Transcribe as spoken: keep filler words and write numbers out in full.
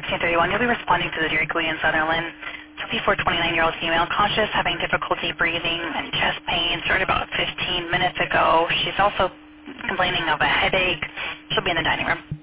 sixteen thirty-one. You'll be responding to the Dairy Queen in Sutherland. fifty-four, twenty-nine-year-old female, conscious, having difficulty breathing and chest pain. Started about fifteen minutes ago. She's also complaining of a headache. She'll be in the dining room.